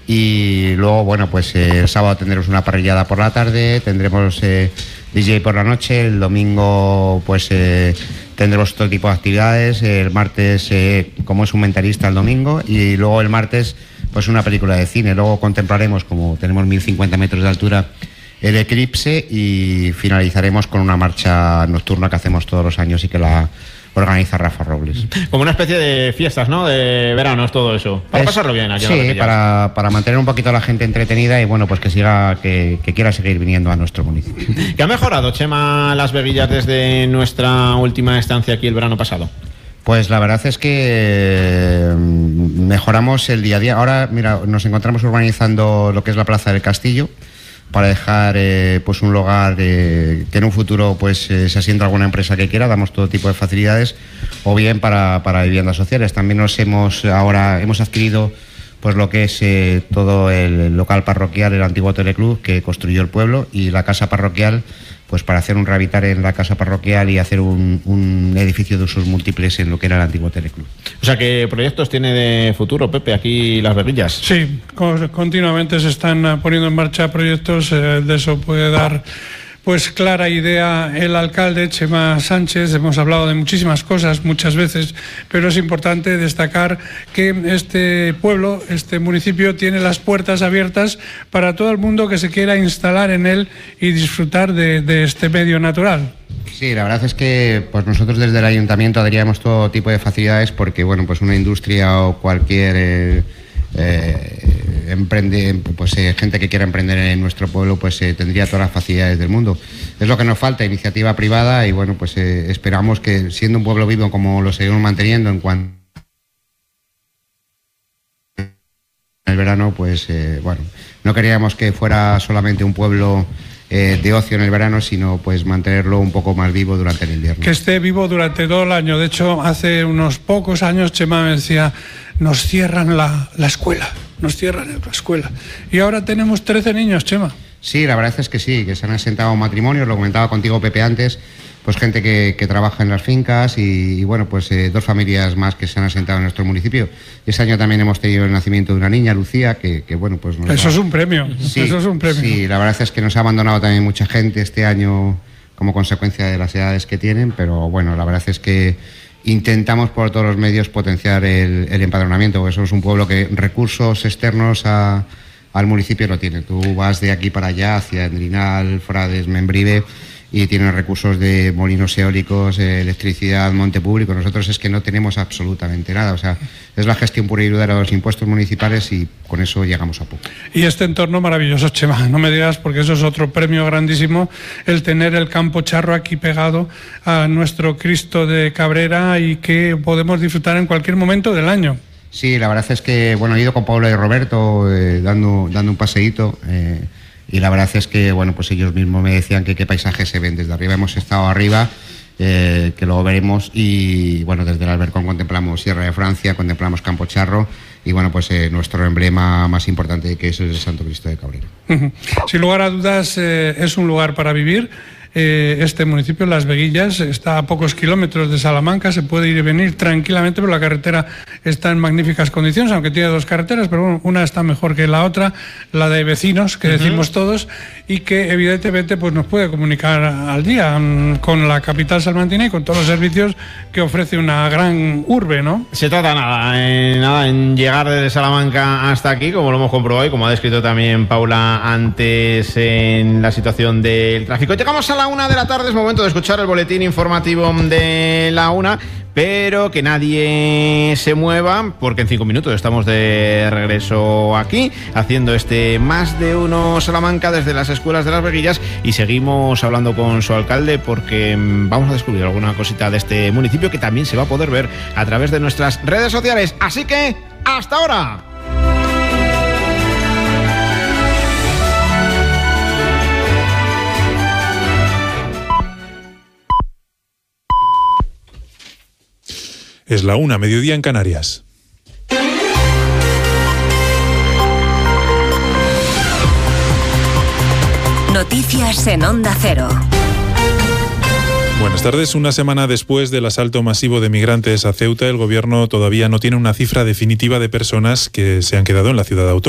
Y luego, bueno, pues el sábado tendremos una parrillada por la tarde, tendremos DJ por la noche, el domingo pues tendremos todo tipo de actividades, el martes como es un mentalista el domingo, y luego el martes pues una película de cine. Luego contemplaremos, como tenemos 1050 metros de altura, el eclipse, y finalizaremos con una marcha nocturna que hacemos todos los años y que la organiza Rafa Robles. Como una especie de fiestas, ¿no? De verano, es todo eso. Para pasarlo bien aquí. Sí, para mantener un poquito a la gente entretenida y bueno, pues que quiera seguir viniendo a nuestro municipio. ¿Qué ha mejorado, Chema, Las Veguillas desde nuestra última estancia aquí el verano pasado? Pues la verdad es que mejoramos el día a día. Ahora, mira, nos encontramos urbanizando lo que es la Plaza del Castillo, para dejar pues un lugar que en un futuro pues se asienta alguna empresa que quiera. Damos todo tipo de facilidades, o bien para viviendas sociales. También hemos adquirido pues lo que es todo el local parroquial, el antiguo teleclub que construyó el pueblo, y la casa parroquial, pues para hacer un rehabilitar en la casa parroquial y hacer un edificio de usos múltiples en lo que era el antiguo teleclub. O sea, ¿qué proyectos tiene de futuro, Pepe, aquí Las Veguillas? Sí, continuamente se están poniendo en marcha proyectos, de eso puede dar pues clara idea el alcalde Chema Sánchez. Hemos hablado de muchísimas cosas muchas veces, pero es importante destacar que este pueblo, este municipio, tiene las puertas abiertas para todo el mundo que se quiera instalar en él y disfrutar de este medio natural. Sí, la verdad es que pues nosotros desde el ayuntamiento daríamos todo tipo de facilidades, porque bueno, pues una industria o cualquier gente que quiera emprender en nuestro pueblo pues tendría todas las facilidades del mundo. Es lo que nos falta, iniciativa privada, y bueno, pues esperamos que, siendo un pueblo vivo como lo seguimos manteniendo en cuanto el verano, pues bueno, no queríamos que fuera solamente un pueblo de ocio en el verano, sino pues mantenerlo un poco más vivo durante el invierno. Que esté vivo durante todo el año. De hecho, hace unos pocos años Chema me decía: nos cierran la escuela, nos cierran la escuela. Y ahora tenemos 13 niños, Chema. Sí, la verdad es que sí, que se han asentado matrimonios, lo comentaba contigo, Pepe, antes, pues gente que trabaja en las fincas y bueno, pues 2 familias más que se han asentado en nuestro municipio. Este año también hemos tenido el nacimiento de una niña, Lucía, que bueno, pues... Eso es un premio, sí, eso es un premio. Sí, la verdad es que nos ha abandonado también mucha gente este año como consecuencia de las edades que tienen, pero bueno, la verdad es que intentamos por todos los medios potenciar el empadronamiento, porque somos un pueblo que recursos externos al municipio no tiene. Tú vas de aquí para allá, hacia Endrinal, Frades, Membrive, y tienen recursos de molinos eólicos, electricidad, monte público. Nosotros es que no tenemos absolutamente nada. O sea, es la gestión pura y dura de los impuestos municipales, y con eso llegamos a poco. Y este entorno maravilloso, Chema, no me digas, porque eso es otro premio grandísimo, el tener el Campo Charro aquí pegado a nuestro Cristo de Cabrera, y que podemos disfrutar en cualquier momento del año. Sí, la verdad es que, bueno, he ido con Paula y Roberto dando un paseíto, y la verdad es que, bueno, pues ellos mismos me decían que qué paisajes se ven desde arriba. Hemos estado arriba, que luego veremos, y bueno, desde el Albercón contemplamos Sierra de Francia, contemplamos Campo Charro, y bueno, pues nuestro emblema más importante, que es el Santo Cristo de Cabrera. Sin lugar a dudas, es un lugar para vivir. Este municipio, Las Veguillas, está a pocos kilómetros de Salamanca, se puede ir y venir tranquilamente, pero la carretera está en magníficas condiciones, aunque tiene 2 carreteras, pero bueno, una está mejor que la otra, la de vecinos, que decimos todos, y que evidentemente pues nos puede comunicar al día con la capital salmantina y con todos los servicios que ofrece una gran urbe, ¿no? Se trata nada en llegar desde Salamanca hasta aquí, como lo hemos comprobado y como ha descrito también Paula antes en la situación del tráfico. Llegamos a la 1 de la tarde, es momento de escuchar el boletín informativo de la 1, pero que nadie se mueva, porque en 5 minutos estamos de regreso aquí, haciendo este Más de Uno Salamanca desde las escuelas de Las Veguillas, y seguimos hablando con su alcalde, porque vamos a descubrir alguna cosita de este municipio que también se va a poder ver a través de nuestras redes sociales. Así que, ¡hasta ahora! Es la 1, mediodía en Canarias. Noticias en Onda Cero. Buenas tardes. Una semana después del asalto masivo de migrantes a Ceuta, el gobierno todavía no tiene una cifra definitiva de personas que se han quedado en la ciudad autónoma.